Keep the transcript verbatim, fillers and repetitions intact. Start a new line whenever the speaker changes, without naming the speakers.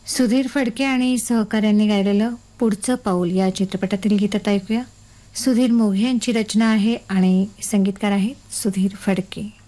सुधीर फडके आणि सहकाऱ्यांनी गायलेलं पुढचं पाऊल या चित्रपटातील गीत आता ऐकूया. सुधीर मोघे यांची रचना आहे आणि संगीतकार आहेत सुधीर फडके.